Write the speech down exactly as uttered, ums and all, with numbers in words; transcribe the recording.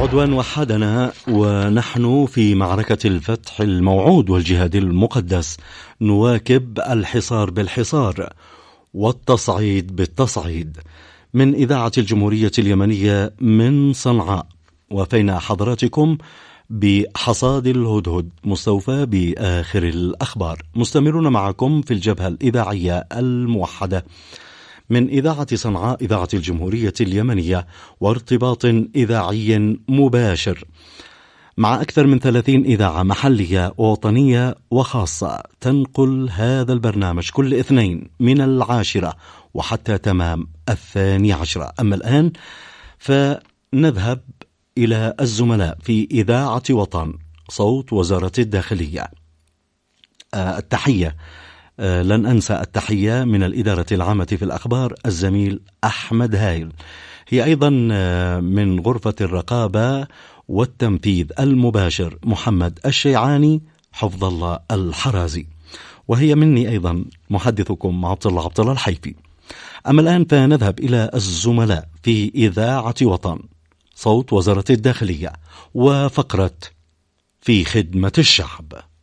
العدوان وحدنا ونحن في معركة الفتح الموعود والجهاد المقدس، نواكب الحصار بالحصار والتصعيد بالتصعيد. من إذاعة الجمهورية اليمنية من صنعاء، وفينا حضراتكم بحصاد الهدهد مستوفى بآخر الأخبار. مستمرون معكم في الجبهة الإذاعية الموحدة من إذاعة صنعاء إذاعة الجمهورية اليمنية، وارتباط إذاعي مباشر مع أكثر من ثلاثين إذاعة محلية ووطنية وخاصة تنقل هذا البرنامج كل اثنين من العاشرة وحتى تمام الثاني عشرة. أما الآن فنذهب إلى الزملاء في إذاعة وطن صوت وزارة الداخلية. آه التحية آه لن أنسى التحية من الإدارة العامة في الأخبار الزميل أحمد هايل، هي أيضا آه من غرفة الرقابة والتنفيذ المباشر محمد الشيعاني حفظ الله الحرازي، وهي مني أيضا محدثكم عبد الله عبد الله الحيفي. أما الآن فنذهب إلى الزملاء في إذاعة وطن صوت وزارة الداخلية وفقرة في خدمة الشعب.